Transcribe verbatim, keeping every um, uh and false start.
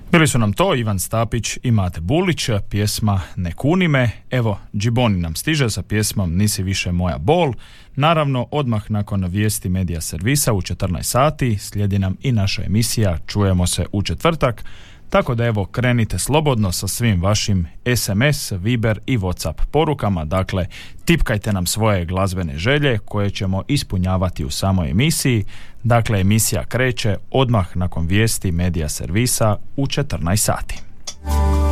Bili su nam to Ivan Stapić i Mate Bulić, pjesma Ne kuni me. Evo, Džiboni nam stiže sa pjesmom Nisi više moja bol. Naravno, odmah nakon vijesti Medija servisa u četrnaest sati slijedi nam i naša emisija Čujemo se u četvrtak. Tako da evo, krenite slobodno sa svim vašim es em es, Viber i WhatsApp porukama. Dakle, tipkajte nam svoje glazbene želje koje ćemo ispunjavati u samoj emisiji. Dakle, emisija kreće odmah nakon vijesti Medija servisa u četrnaest sati.